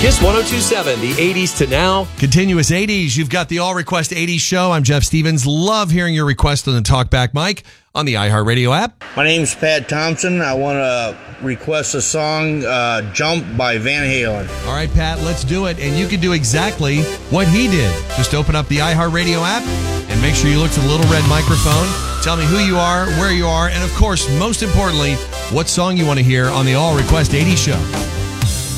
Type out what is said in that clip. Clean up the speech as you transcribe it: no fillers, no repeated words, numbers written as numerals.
Kiss 102.7, the 80s to now. Continuous 80s. You've got the All Request 80s show. I'm Jeff Stevens. Love hearing your request on the Talkback mic on the iHeartRadio app. My name's Pat Thompson. I want to request a song, Jump by Van Halen. All right, Pat, let's do it. And you can do exactly what he did. Just open up the iHeartRadio app and make sure you look for the little red microphone. Tell me who you are, where you are, and of course, most importantly, what song you want to hear on the All Request 80s show.